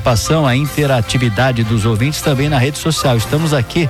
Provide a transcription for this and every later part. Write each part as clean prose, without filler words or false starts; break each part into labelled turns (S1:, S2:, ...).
S1: participação, a interatividade dos ouvintes também na rede social. Estamos aqui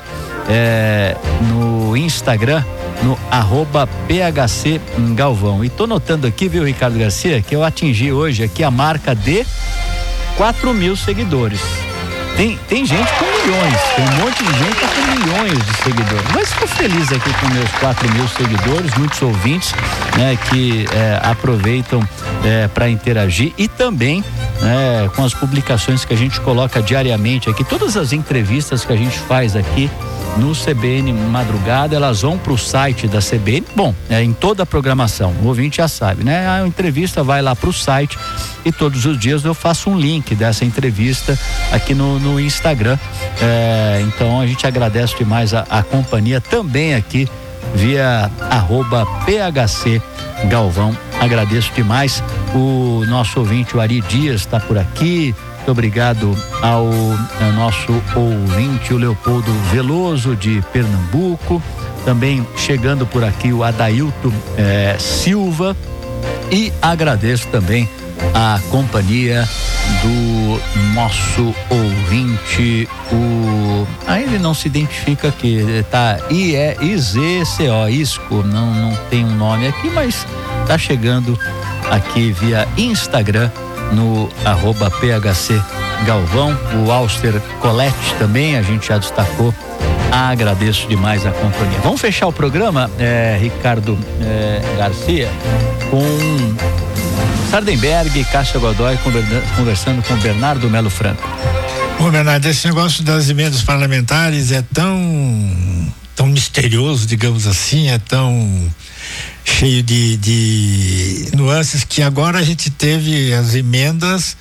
S1: no Instagram, no @PHC Galvão. E tô notando aqui, viu, Ricardo Garcia, que eu atingi hoje aqui a marca de 4.000 seguidores. Tem gente com milhões, tem um monte de gente com milhões de seguidores. Mas estou feliz aqui com meus 4.000 seguidores, muitos ouvintes, né, que aproveitam para interagir e também com as publicações que a gente coloca diariamente aqui. Todas as entrevistas que a gente faz aqui no CBN Madrugada, elas vão para o site da CBN, em toda a programação, o ouvinte já sabe, né? A entrevista vai lá para o site e todos os dias eu faço um link dessa entrevista aqui no Instagram, então a gente agradece demais a companhia também aqui via @PHC Galvão, agradeço demais. O nosso ouvinte, o Ari Dias, está por aqui. Muito obrigado ao nosso ouvinte, o Leopoldo Veloso, de Pernambuco. Também chegando por aqui o Adailton Silva. E agradeço também a companhia do nosso ouvinte, ele não se identifica aqui, tá? IZCO, Isco, não tem um nome aqui, mas tá chegando aqui via Instagram, no @PHC Galvão. O Auster Colette também, a gente já destacou. Agradeço demais a companhia. Vamos fechar o programa, Ricardo Garcia, com Sardenberg e Cássia Godoy conversando com Bernardo Melo Franco.
S2: Bom, Bernardo, esse negócio das emendas parlamentares é tão misterioso, digamos assim, é tão cheio de nuances, que agora a gente teve as emendas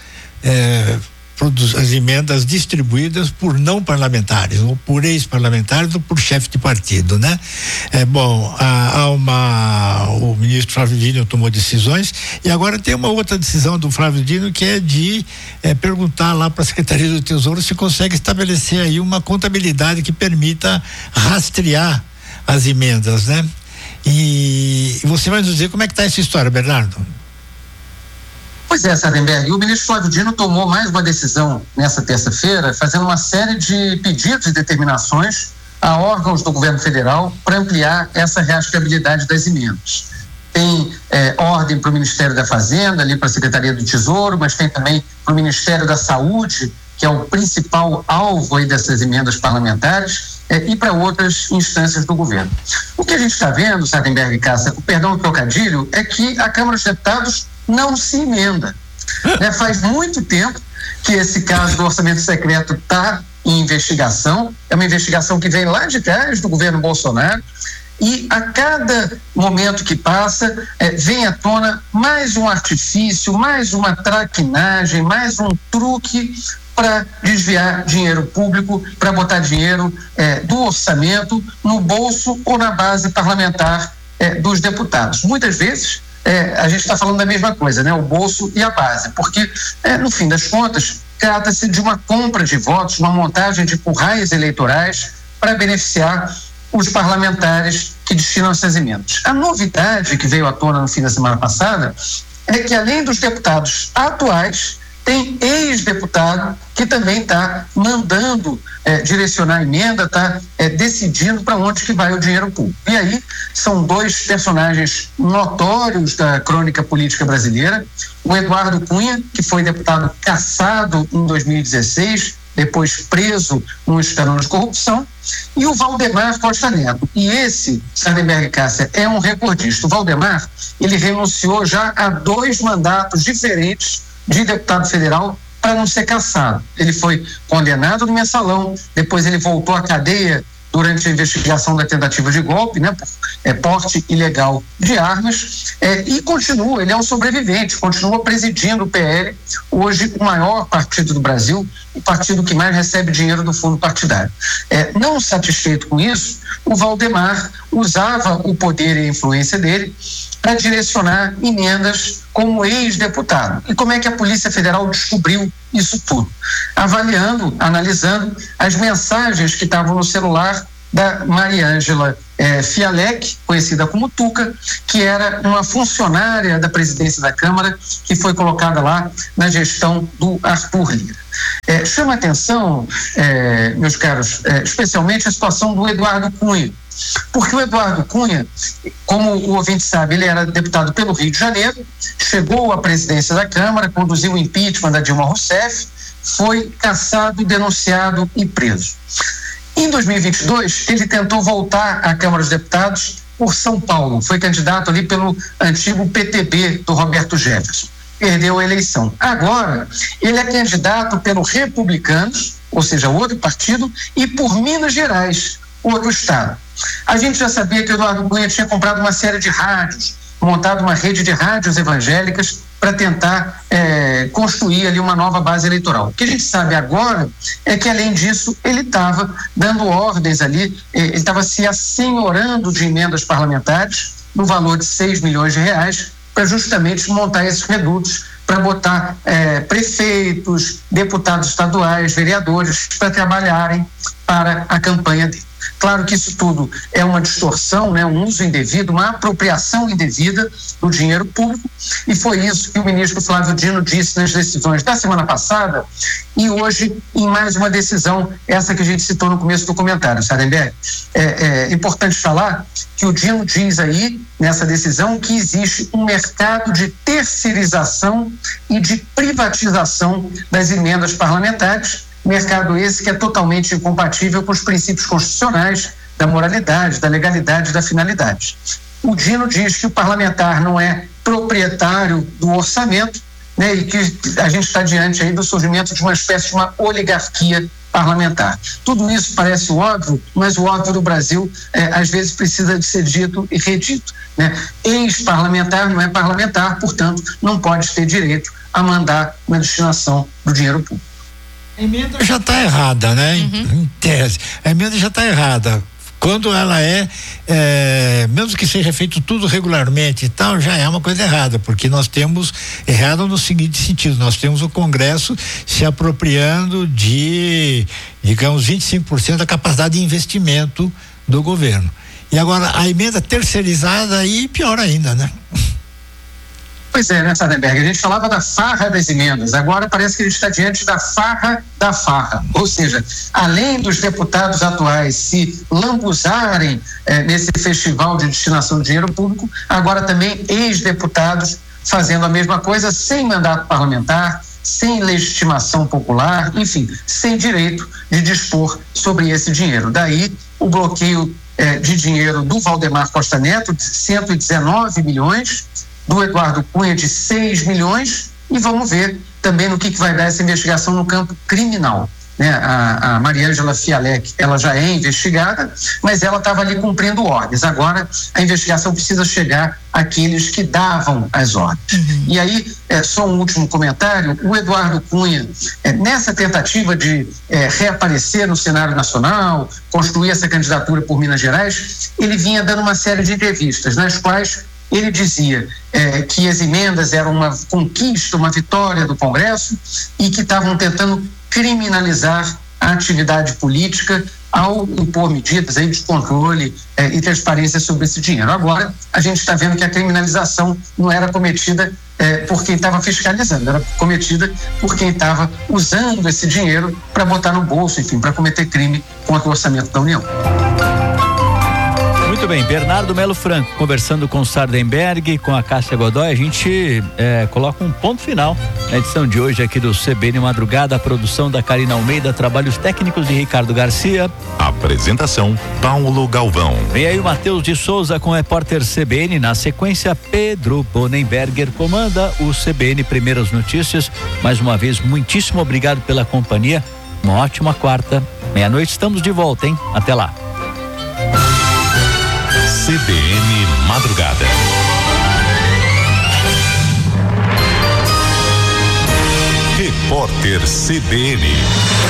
S2: distribuídas por não parlamentares, ou por ex-parlamentares, ou por chefe de partido, né? O ministro Flávio Dino tomou decisões, e agora tem uma outra decisão do Flávio Dino, que é de perguntar lá para a Secretaria do Tesouro se consegue estabelecer aí uma contabilidade que permita rastrear as emendas, né? E você vai nos dizer como é que está essa história, Bernardo?
S3: Pois é, Sardenberg, o ministro Flávio Dino tomou mais uma decisão nessa terça-feira, fazendo uma série de pedidos e determinações a órgãos do governo federal para ampliar essa rastreabilidade das emendas. Tem ordem para o Ministério da Fazenda, ali para a Secretaria do Tesouro, mas tem também para o Ministério da Saúde, que é o principal alvo aí dessas emendas parlamentares, e para outras instâncias do governo. O que a gente está vendo, Sardenberg e Cássia, o perdão do trocadilho, é que a Câmara dos Deputados não se emenda. Faz muito tempo que esse caso do orçamento secreto está em investigação, é uma investigação que vem lá de trás do governo Bolsonaro, e a cada momento que passa, vem à tona mais um artifício, mais uma traquinagem, mais um truque para desviar dinheiro público, para botar dinheiro do orçamento no bolso ou na base parlamentar dos deputados. Muitas vezes a gente está falando da mesma coisa, né? O bolso e a base, porque no fim das contas trata-se de uma compra de votos, uma montagem de currais eleitorais para beneficiar os parlamentares que destinam essas emendas. A novidade que veio à tona no fim da semana passada é que, além dos deputados atuais, tem ex-deputado que também está mandando direcionar a emenda, está decidindo para onde que vai o dinheiro público. E aí são dois personagens notórios da crônica política brasileira: o Eduardo Cunha, que foi deputado cassado em 2016, depois preso num escândalo de corrupção, e o Valdemar Costa Neto. E esse, Sardenberg e Cássia, é um recordista. O Valdemar, ele renunciou já a 2 mandatos diferentes de deputado federal para não ser cassado. Ele foi condenado no mensalão, depois ele voltou à cadeia durante a investigação da tentativa de golpe, né, por porte ilegal de armas, e continua, ele é um sobrevivente, continua presidindo o PL, hoje o maior partido do Brasil, o partido que mais recebe dinheiro do fundo partidário. Não satisfeito com isso, o Valdemar usava o poder e a influência dele para direcionar emendas como ex-deputado. E como é que a Polícia Federal descobriu isso tudo? Avaliando, analisando as mensagens que estavam no celular da Mariângela Fialec, conhecida como Tuca, que era uma funcionária da presidência da Câmara, que foi colocada lá na gestão do Arthur Lira. Chama atenção, meus caros, especialmente a situação do Eduardo Cunha, porque o Eduardo Cunha, como o ouvinte sabe, ele era deputado pelo Rio de Janeiro, chegou à presidência da Câmara, conduziu o impeachment da Dilma Rousseff, foi cassado, denunciado e preso. Em 2022, ele tentou voltar à Câmara dos Deputados por São Paulo, foi candidato ali pelo antigo PTB do Roberto Jefferson, perdeu a eleição. Agora, ele é candidato pelo Republicanos, ou seja, outro partido, e por Minas Gerais, outro estado. A gente já sabia que o Eduardo Cunha tinha comprado uma série de rádios, montado uma rede de rádios evangélicas para tentar construir ali uma nova base eleitoral. O que a gente sabe agora é que, além disso, ele estava dando ordens ali, ele estava se assenhorando de emendas parlamentares no valor de 6 milhões de reais para justamente montar esses redutos, para botar prefeitos, deputados estaduais, vereadores para trabalharem para a campanha dele. Claro que isso tudo é uma distorção, né, um uso indevido, uma apropriação indevida do dinheiro público, e foi isso que o ministro Flávio Dino disse nas decisões da semana passada e hoje em mais uma decisão, essa que a gente citou no começo do comentário, Sarenberg. É importante falar que o Dino diz aí, nessa decisão, que existe um mercado de terceirização e de privatização das emendas parlamentares, mercado esse que é totalmente incompatível com os princípios constitucionais da moralidade, da legalidade e da finalidade. O Dino diz que o parlamentar não é proprietário do orçamento, né, e que a gente está diante aí do surgimento de uma espécie de uma oligarquia parlamentar. Tudo isso parece óbvio, mas o óbvio do Brasil às vezes precisa de ser dito e redito, né? Ex-parlamentar não é parlamentar, portanto não pode ter direito a mandar na destinação do dinheiro público.
S2: A emenda já está errada, né? Em tese. A emenda já está errada. Quando ela mesmo que seja feito tudo regularmente e tal, já é uma coisa errada, porque nós temos errado no seguinte sentido: nós temos o Congresso se apropriando de, digamos, 25% da capacidade de investimento do governo. E agora a emenda terceirizada, aí pior ainda, né?
S3: Pois é, né, Sarenberg? A gente falava da farra das emendas, agora parece que a gente está diante da farra da farra. Ou seja, além dos deputados atuais se lambuzarem nesse festival de destinação de dinheiro público, agora também ex-deputados fazendo a mesma coisa sem mandato parlamentar, sem legitimação popular, enfim, sem direito de dispor sobre esse dinheiro. Daí o bloqueio de dinheiro do Valdemar Costa Neto, de 119 milhões, do Eduardo Cunha de 6 milhões, e vamos ver também no que vai dar essa investigação no campo criminal, né? A Mariângela Fialec, ela já é investigada, mas ela estava ali cumprindo ordens. Agora a investigação precisa chegar àqueles que davam as ordens. E aí, só um último comentário: o Eduardo Cunha, nessa tentativa de reaparecer no cenário nacional, construir essa candidatura por Minas Gerais, ele vinha dando uma série de entrevistas nas quais ele dizia que as emendas eram uma conquista, uma vitória do Congresso, e que estavam tentando criminalizar a atividade política ao impor medidas aí de controle e transparência sobre esse dinheiro. Agora, a gente está vendo que a criminalização não era cometida por quem estava fiscalizando, era cometida por quem estava usando esse dinheiro para botar no bolso, enfim, para cometer crime contra o orçamento da União.
S1: Muito bem, Bernardo Melo Franco conversando com o Sardenberg, com a Cássia Godoy. A gente coloca um ponto final na edição de hoje aqui do CBN Madrugada. A produção da Karina Almeida, trabalhos técnicos de Ricardo Garcia.
S4: Apresentação Paulo Galvão.
S1: Vem aí o Matheus de Souza com o repórter CBN. Na sequência, Pedro Bonenberger comanda o CBN Primeiras Notícias. Mais uma vez, muitíssimo obrigado pela companhia. Uma ótima quarta. Meia-noite estamos de volta, hein? Até lá.
S4: CBN Madrugada. Repórter CBN.